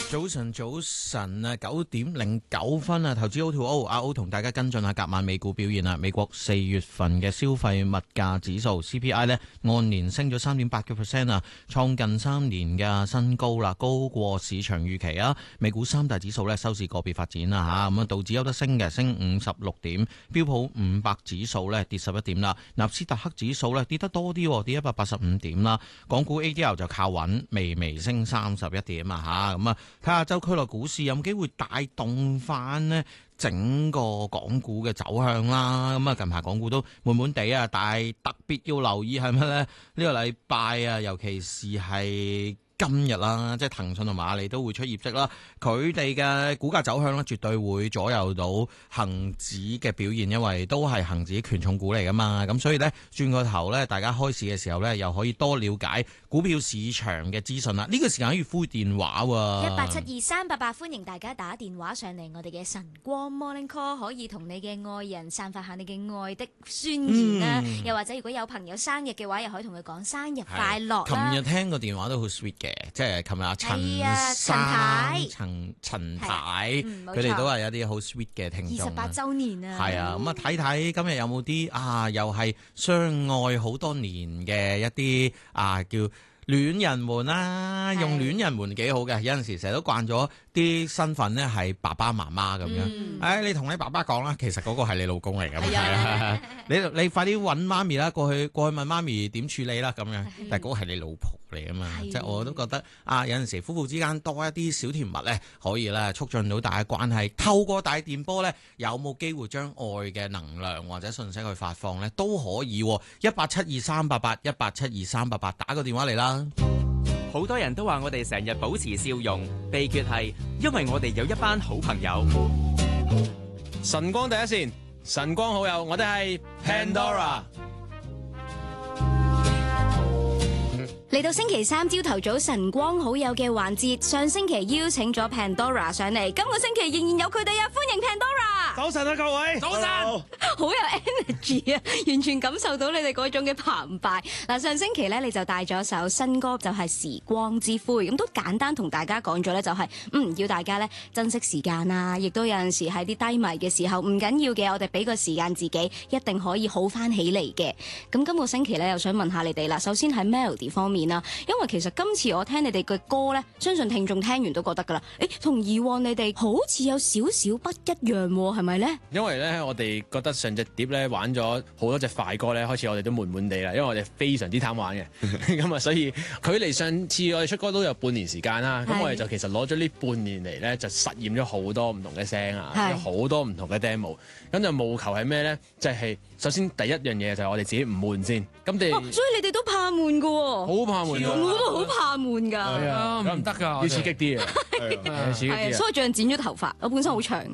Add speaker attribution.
Speaker 1: 早晨啊，9:09啊，投資 O2O， 阿 O 同大家跟進下隔晚美股表現啦。美國4月份嘅消費物價指數 CPI 呢，按年升咗3.8%啊，創近3年嘅新高啦，高過市場預期啊。美股三大指數呢，收市個別發展啦吓，咁啊道指有得升嘅，升56點，標普500指數呢，跌11點啦，納斯達克指數呢，跌得多啲，跌185點啦。港股 ADR 就靠穩，微升31點啊吓，咁啊。睇下亞洲區內股市有冇機會帶動翻呢整個港股嘅走向啦。咁啊，近排港股都悶悶地啊，但係特別要留意係乜呢？呢個禮拜啊，尤其是係今日啦，即係騰訊同埋阿里都會出業績啦，佢哋嘅股價走向咧，絕對會左右到恒指嘅表現，因為都係恒指權重股嚟噶嘛。咁所以呢，轉個頭呢，大家開市嘅時候呢，又可以多了解股票市場嘅資訊啦。呢個時間可以呼電話喎
Speaker 2: ，1872388，歡迎大家打電話上嚟我哋嘅晨光 Morning Call， 可以同你嘅愛人散發下你嘅愛的宣言啦。又或者如果有朋友生日嘅話，又可以同佢講生日快樂啦。
Speaker 1: 琴日聽個電話都好 sweet 嘅。即係琴日阿陳太，佢哋都係有啲好 sweet 嘅聽眾。
Speaker 2: 28週年啊！
Speaker 1: 係啊，咁啊睇睇今日有冇啲又係相愛好多年嘅一啲叫戀人們啦，用戀人們幾好嘅。有陣時成日都慣咗啲身份咧係爸爸媽媽咁樣。你同你爸爸講啦，其實嗰個係你老公嚟㗎嘛。你快啲揾媽咪啦，過去問媽咪點處理啦咁樣。但係嗰個係你老婆嚟啊嘛，即係我都覺得有陣時夫婦之間多一啲小甜蜜咧，可以咧促進到大家關係。透過大電波咧，有冇機會將愛嘅能量或者信息去發放咧，都可以。1872388，1872388，打個電話嚟啦。
Speaker 3: 好多人都話我哋成日保持笑容，秘訣係因為我哋有一班好朋友。
Speaker 4: 晨光第一線，晨光好友，我哋係 Pandora。
Speaker 2: 嚟到星期三朝頭早晨光好友嘅環節，上星期邀請咗 Pandora 上嚟，今個星期仍然有佢哋啊！歡迎 Pandora。
Speaker 4: 早晨啊，各位，
Speaker 3: 早晨，
Speaker 2: 好有 energy 啊，完全感受到你哋嗰種嘅澎湃。嗱，上星期咧你就帶咗首新歌，就係時光之灰，咁都簡單同大家講咗咧，就係要大家咧珍惜時間啊，亦都有陣時喺啲低迷嘅時候唔緊要嘅，我哋俾個時間自己，一定可以好翻起嚟嘅。咁今個星期咧又想問下你哋啦，首先喺 melody 方面啦，因為其實今次我聽你哋嘅歌咧，相信聽眾聽完都覺得噶啦，同以往你哋好似有少少不一樣喎，係咪咧？
Speaker 4: 因為咧，我哋覺得上隻碟咧玩咗好多隻快歌咧，開始我哋都悶悶地啦，因為我哋非常之貪玩嘅，咁啊，所以距離上次我哋出歌都有半年時間啦，咁我哋就其實攞咗呢半年嚟咧，就實驗咗好多唔同嘅聲啊，好多唔同嘅 demo， 咁就務求係咩咧？就係首先第一樣嘢就係我哋自己唔悶先，咁
Speaker 2: 所以你哋都怕悶㗎喎，
Speaker 4: 好怕悶㗎，
Speaker 2: 我都好怕悶㗎，
Speaker 4: 係啊，唔得㗎，要刺激啲啊，
Speaker 2: 所以最近剪咗頭髮，我本身好長。